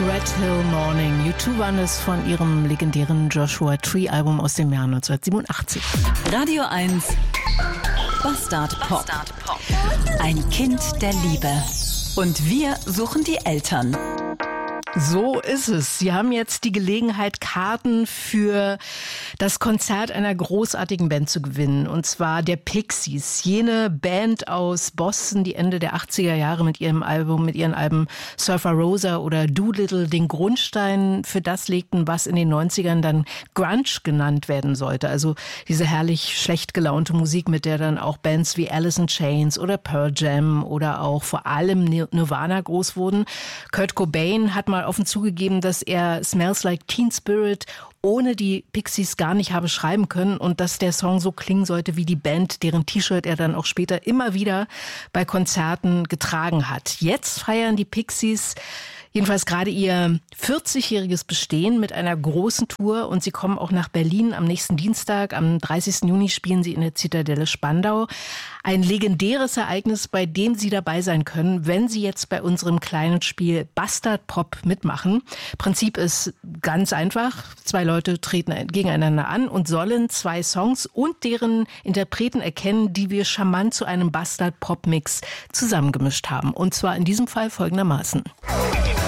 Red Hill Morning. U2 waren es von ihrem legendären Joshua Tree Album aus dem Jahr 1987. Radio 1 Bastard Pop. Ein Kind der Liebe. Und wir suchen die Eltern. So ist es. Sie haben jetzt die Gelegenheit, Karten für das Konzert einer großartigen Band zu gewinnen. Und zwar der Pixies. Jene Band aus Boston, die Ende der 80er Jahre mit ihren Alben Surfer Rosa oder Doolittle den Grundstein für das legten, was in den 90ern dann Grunge genannt werden sollte. Also diese herrlich schlecht gelaunte Musik, mit der dann auch Bands wie Alice in Chains oder Pearl Jam oder auch vor allem Nirvana groß wurden. Kurt Cobain hat mal offen zugegeben, dass er Smells Like Teen Spirit ohne die Pixies gar nicht habe schreiben können und dass der Song so klingen sollte wie die Band, deren T-Shirt er dann auch später immer wieder bei Konzerten getragen hat. Jetzt feiern die Pixies jedenfalls gerade ihr 40-jähriges Bestehen mit einer großen Tour und sie kommen auch nach Berlin am nächsten Dienstag. Am 30. Juni spielen sie in der Zitadelle Spandau. Ein legendäres Ereignis, bei dem Sie dabei sein können, wenn Sie jetzt bei unserem kleinen Spiel Bastard Pop mitmachen. Prinzip ist ganz einfach. 2 Leute treten gegeneinander an und sollen 2 Songs und deren Interpreten erkennen, die wir charmant zu einem Bastard Pop Mix zusammengemischt haben. Und zwar in diesem Fall folgendermaßen.